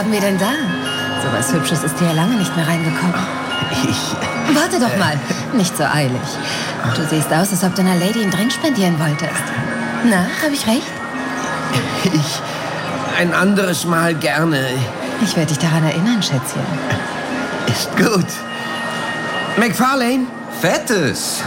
haben wir denn da? So was Hübsches ist dir ja lange nicht mehr reingekommen. Warte doch mal. Nicht so eilig. Du siehst aus, als ob du einer Lady einen Drink spendieren wolltest. Na, habe ich recht? Ein anderes Mal gerne. Ich werde dich daran erinnern, Schätzchen. Ist gut. McFarlane? Fettes.